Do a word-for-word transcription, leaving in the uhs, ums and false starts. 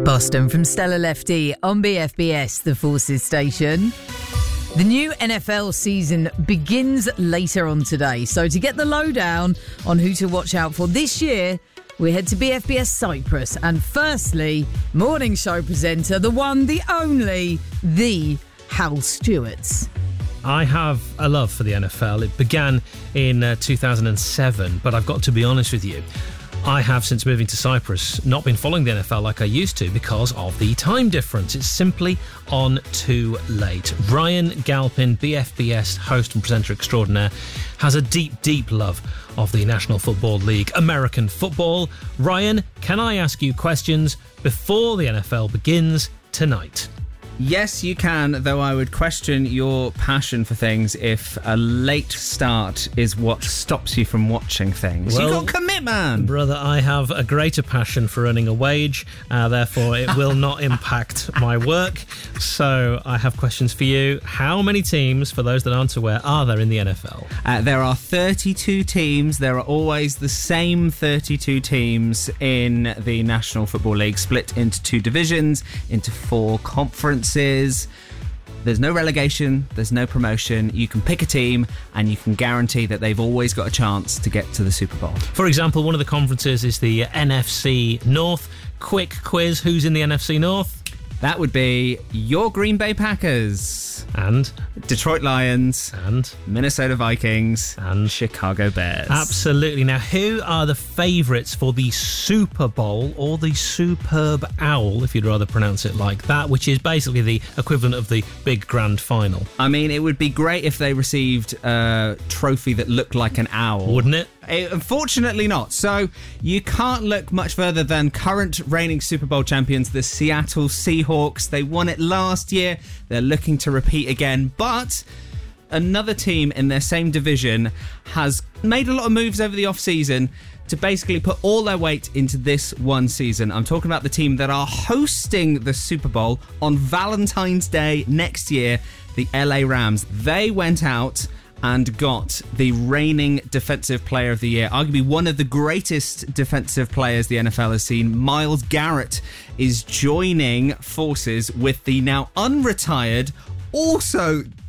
Boston from Stella Lefty on B F B S, the Forces station. The new N F L season begins later on today. So to get the lowdown on who to watch out for this year, we head to B F B S Cyprus. And firstly, morning show presenter, the one, the only, the Hal Stewart. I have a love for the N F L. It began in uh, two thousand seven, but I've got to be honest with you. I have, since moving to Cyprus, not been following the N F L like I used to because of the time difference. It's simply on too late. Ryan Galpin, B F B S host and presenter extraordinaire, has a deep, deep love of the National Football League, American football. Ryan, can I ask you questions before the N F L begins tonight? Yes, you can, though I would question your passion for things if a late start is what stops you from watching things. Well, you got to commit, man. Brother, I have a greater passion for earning a wage, uh, therefore it will not impact my work. So I have questions for you. How many teams, for those that aren't aware, are there in the N F L? Uh, there are thirty-two teams. There are always the same thirty-two teams in the National Football League, split into two divisions, into four conferences. There's no relegation, there's no promotion. You can pick a team and you can guarantee that they've always got a chance to get to the Super Bowl. For example, one of the conferences is the N F C North. Quick quiz, who's in the N F C North? That would be your Green Bay Packers. And? Detroit Lions. And? Minnesota Vikings. And? Chicago Bears. Absolutely. Now, who are the favourites for the Super Bowl, or the Superb Owl, if you'd rather pronounce it like that, which is basically the equivalent of the big grand final? I mean, it would be great if they received a trophy that looked like an owl. Wouldn't it? It, unfortunately not. So you can't look much further than current reigning Super Bowl champions, the Seattle Seahawks. They won it last year. They're looking to repeat again. But another team in their same division has made a lot of moves over the off-season to basically put all their weight into this one season. I'm talking about the team that are hosting the Super Bowl on Valentine's Day next year, the L A Rams. They went out and got the reigning Defensive Player of the Year, arguably one of the greatest defensive players the N F L has seen. Myles Garrett is joining forces with the now unretired, also